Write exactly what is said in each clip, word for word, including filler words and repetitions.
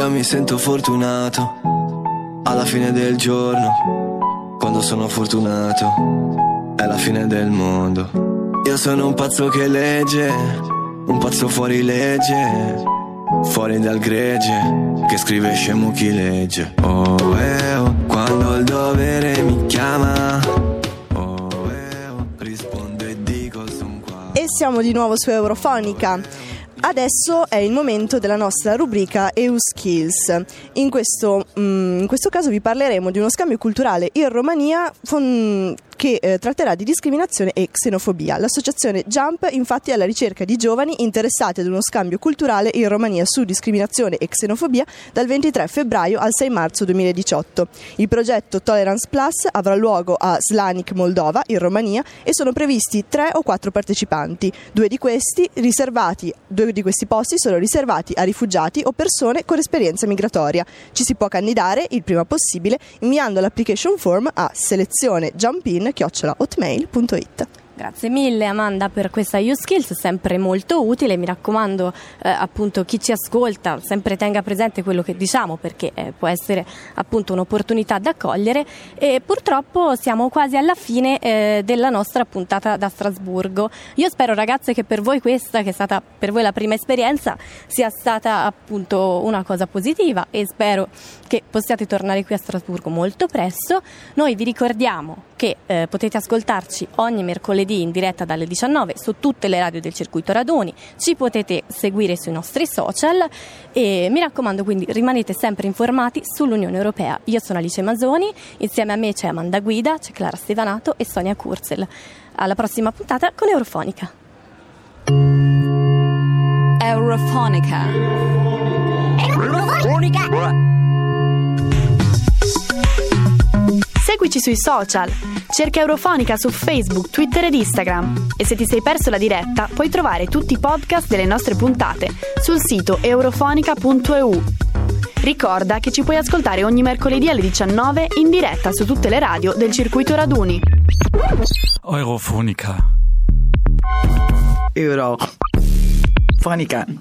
Io mi sento fortunato alla fine del giorno, quando sono fortunato è la fine del mondo. Io sono un pazzo che legge, un pazzo fuori legge, fuori dal gregge, che scrive scemo chi legge. Oh, eh, oh, quando il dovere mi chiama, oh, eh, oh, rispondo e dico son qua. E siamo di nuovo su Eurofonica. Adesso è il momento della nostra rubrica E U Skills. In questo, mm, in questo caso vi parleremo di uno scambio culturale in Romania fon- che eh, tratterà di discriminazione e xenofobia. L'associazione Jump infatti è alla ricerca di giovani interessati ad uno scambio culturale in Romania su discriminazione e xenofobia dal ventitré febbraio al sei marzo duemiladiciotto. Il progetto Tolerance Plus avrà luogo a Slanik, Moldova, in Romania, e sono previsti tre o quattro partecipanti. Due di questi riservati, due di questi posti sono riservati a rifugiati o persone con esperienza migratoria. Ci si può candidare il prima possibile inviando l'application form a selezione jumpin chiocciola hotmail punto it. Grazie mille Amanda per questa U Skills, sempre molto utile. Mi raccomando, eh, appunto, chi ci ascolta sempre tenga presente quello che diciamo, perché eh, può essere appunto un'opportunità da cogliere. E purtroppo siamo quasi alla fine eh, della nostra puntata da Strasburgo. Io spero, ragazze, che per voi questa, che è stata per voi la prima esperienza, sia stata appunto una cosa positiva, e spero che possiate tornare qui a Strasburgo molto presto. Noi vi ricordiamo che eh, potete ascoltarci ogni mercoledì in diretta dalle diciannove su tutte le radio del circuito Raduni, ci potete seguire sui nostri social e mi raccomando, quindi rimanete sempre informati sull'Unione Europea. Io sono Alice Masoni, insieme a me c'è Amanda Guida, c'è Clara Stevanato e Sonia Kurzel. Alla prossima puntata con Eurofonica. Eurofonica. Eurofonica. Seguici sui social, cerca Eurofonica su Facebook, Twitter ed Instagram. E se ti sei perso la diretta, puoi trovare tutti i podcast delle nostre puntate sul sito eurofonica punto e u. Ricorda che ci puoi ascoltare ogni mercoledì alle diciannove in diretta su tutte le radio del circuito Raduni. Eurofonica. Eurofonica.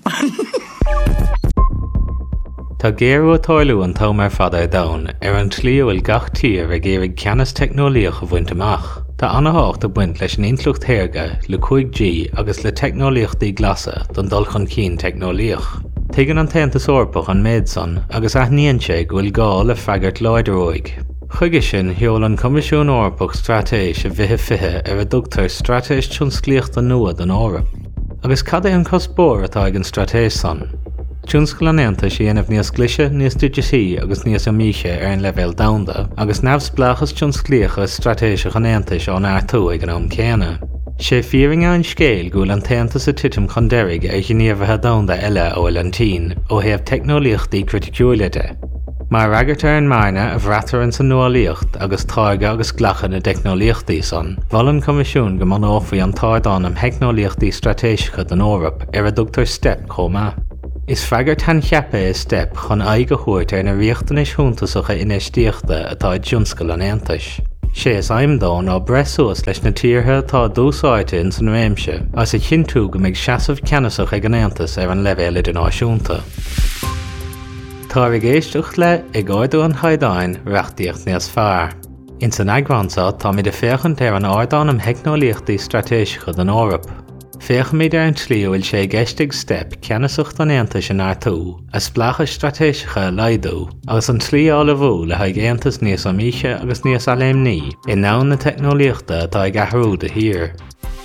Tá géarú táilú an tomar fada a dain ar an tliú il gach tír a géirigh ceannas technoliaach a bhaint amach. Tá anathacht a buint leis an intlucht théarga le five G agus le technoliachtaí glasa don dul chun cín technoliach. Tuigeann an taontas orpach an méid san agus aithníonn sé go bhfuil gá le freagart leidiróig. Chuige sin sheol an Comisiún Orpach Stratéis a bhithe fithe ar a dtugtar stratéis tionsclaíochta nua don Eorp. Agus cad é an cospóir atá ag an stratéis san. Tionscail an Aontas sí anamh níos gluise, níos digití agus níos amíche ar an leibhéal domhanda, agus neamhsplachas tionsclaíocha stratéiseach an Aontas an airtú ag an am céanna. Sé fíring an scéil gúil an taontas a titim chun deireadh ar gníomhathe domhanda eile ó Lantín ó thaobh technoliachtaí criticúlaide. Mar ragart ar an mairne a bhreatar an san nuaíocht agus táirge agus ghlacha na technoliachtaí san, bhall an Comisiún go man áfaí an táirdáin am technoliachtaí stratéisicha don Eorp ar a dtugtar step chomá. Is freagart tan cheappa is step chun aig go thuairt ar na riachtanis shúntasacha inistíochta atá tionscail an Aontas. Sé is aimdán á bresuas leis na tíortha atá dúsáide in san réimse, as a chinú go mbeidh seasamh ceannasach ag an Aontas ar an leibhéal idirnáisiúnta. Tá ag éisteacht le ag ardú an chaighdeáin reachtaíocht níos fearr. In san agransa tá mid a féchant ar an ardán am technoliachtaí stratéisicha don Eorp. Féach míid ar an tliú bhfuil sé gceistigh step ceannasach an Aontas an airtú a splachas stratéisicha leidú agus an tlí ála bhú le haig Aontas níos amíche agus níos aléimní i nán na technoliachta atá ag athrú de hir.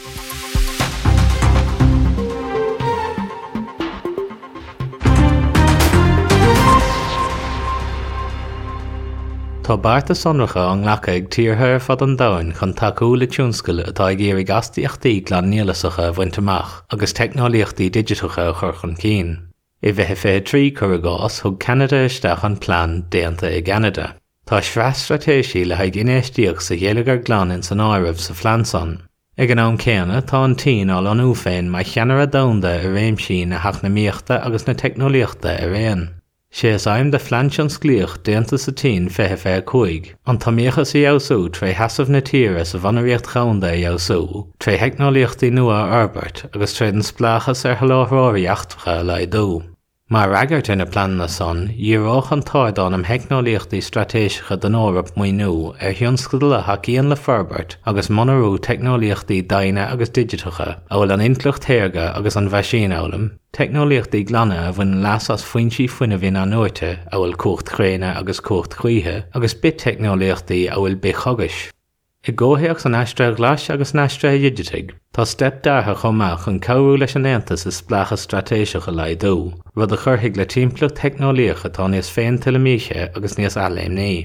Tá barta sonracha an nglacha ag tíortha ar fad an domhain chun takeú le tionscail atá ag éirigh astaíochtaí glan nílasacha a bhaint amach agus technoliachtaí digitacha a chur chun cín. I bheitthe fé trí chur gás thug Canada isteach an plán déanta i Canada. Tá sreas stratéisi le haig inéistíoch sa dhéalagar glan in san áireamh sa phlansan. Ag an am céanna tá an tín áil an úféin mai cheanar a domhanda a réimsí na heachnamíochta agus na technoliachta a réan. Sé is aim de flansion sclíoch déanta sa tín fethe fé chuig, an tamíochas i eabhsú tre hasamh na tíre sa bhannaíocht chaunda i eabhsú, tre heicnoliachtaí nua Albert agus tre den splachas ar halóthróirí achtacha le dó. Mar ragart in a plan na son, Euroch an táidán am heicnoliachtaí stratéisicha den Órap muoi nua ar thionscadal a hacíonn le Ferbert agus monarú teicnoliachtaí daine agus digitacha bhfuil an intlucht théarga agus an bhaisín eolam, teicnoliachtaí glanna a bhain lasas foinsí fuine bhín an nuirte a bhfuil cuacht chréine agus cuacht chuithe agus bit teicnoliachtaí a bhfuil bicthagais. I ggóthaíocht an aistre glas agus an aistre digitig, tá step dartha chomach an cabhrú leis an Aontas is splacha stratéisicha le dó, rud a churthaigh le timplach teicnoliacha tá níos féin tuilmíche agus níos ealaim ní.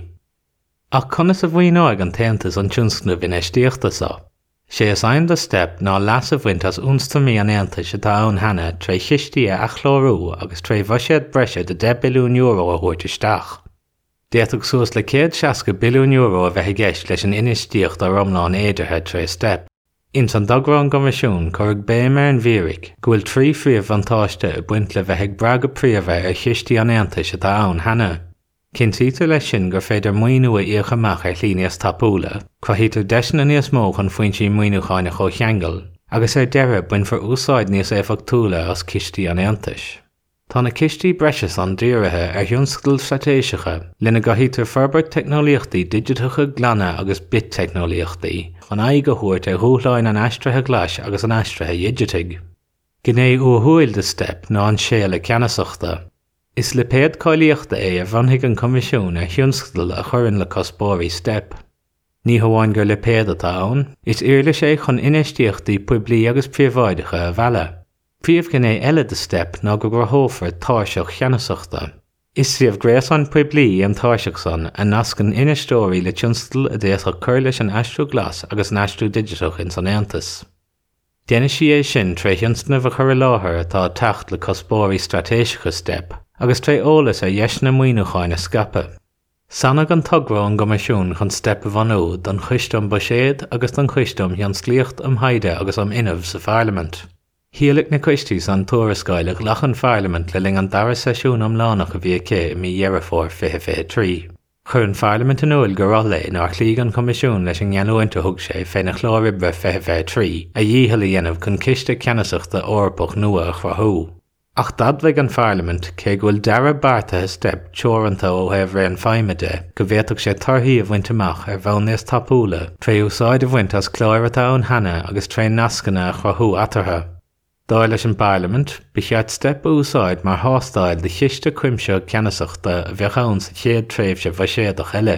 Ach conas a bhain áig an Aontas an tionscnú bhín éistíochtasá. Sé is aon de step ná las a bhaint as únstamí an Aontas a tá ann hana tre chistí a achlórú agus tre bhaisiad breise de de billiún euro a thuairt isteach. Déach suas le céad seasca billiún euro a bheith gceist leis an inistíocht a romláin éidirthe tre step. Ins an dográn gomisiún chuirg bé mar an bhíric go bhfuil trí phríomh vantáiste a buint le bheith braga príomha ar chistí an Aontas a tá ann hana. Cintítar leis sin gur féidir muoinú a íoch amach ar líníos tapúla, chuithítar deis na níos mó chun foinsí muoinúcháine cho cheangal, agus ar deire buin for úsáid níos éfachtóla as chistí an Aontas. Tá na cistí breis an díirithe ar thionscadal stratéisicha lena gaithítar Ferbert teicnoliachtaí digitacha glanna agus bit teicnoliachtaí an aig go thuairt ar thuathláin an aistrithe glas agus an aistrithe digitig. Gné uathúil de step ná an séal a ceanasachta. Is le péad cáilíochta é a bhaintigh an comisiún ar thionscadal a chuireann le cospóirí step. Ní hamháin gur le péad atá ann, is iarla sé chun inistíochtaí poiblí agus príomhmhaideacha a bheala. Príomh gné eile de step ná go gur thófar táiseach cheanasachta. Is siomh gréas an poiblí an táiseach san a nascan inistóirí le tionscadal a dtéach chur leis an aistriú glas agus an aistriú digitach in san Aontas. Déanais sí é sin tre thionscnamh a chur láthair atá teacht le cospóirí stratéisicha step agus tre eolas a dheisna muoinúcháine scape. Sanna an tugrá an gomisiún chun step a bhanú don chuistom Baiséad agus don chuistom thionsclíocht am Haide agus am inmh sa Pharlament. Hialik na cuistí san tuarascáileach lachan Pharlament le ling an dara sesiún am lánach a bhí cé i mí dhearafór fiche fiche trí. Chur an Pharlament an uil go rála in ar clíg an comisiún leis an gheanúinte thug sé féna chláribbe fiche fiche trí a dhíhall dhéanamh chun ciste ceanasachta orpach nua a chrathú. Ach dadmhaigh an Pharlament cé go bhfuil dara bartathe step teoranta ó hebh ré an feimide go bhhéadach sé tarthaí a bhaint amach ar bhealn níos tapúla tre úsáid a bhaint as cláiritá an hana agus tre nascanna a chrathú atartha. Dáil leis an Parliament, bhíchead step úsáid mar hástáil de chiiste cuimseo ceanasachta a bheith ann sa chéad tréimhse bhaisiadach eile.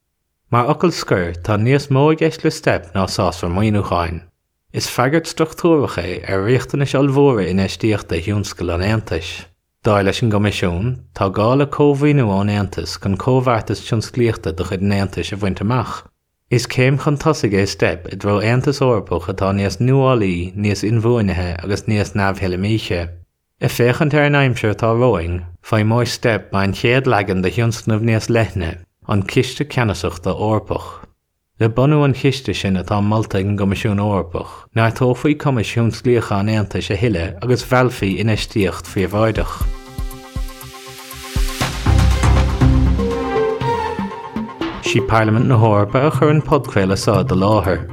Mar ocail scur tá níos mó gceist le step ná sásfar muoinúcháin. Is feagart struchtúracha ar riachtanis almhóra in éistíochta thionscail an Aontas. Dáil leis an gomisiún, tá gála cómhaoinú an Aontas chun cómhartas tionsclíochta do chud an Aontas a bhaint amach. Is céim chun tosaigh é step i dro Aontas orpach atá níos nuálaí, níos inmhuainithe agus níos neamhtheilimíche. I féchant ar an aimseir tá roing, faoi mór step ba an chéad legan de thionscnamh níos leithne, an ciste ceanasachta orpach. Le bunú an chiste sin atá molta an gomisiún orpach, ná tófaí comisiún sclíocha an Aontas a hiile agus bhealfaí inistíocht fríomhmhaideach. Sí Parliament na Hórba a chur an podcréile sa de láthair.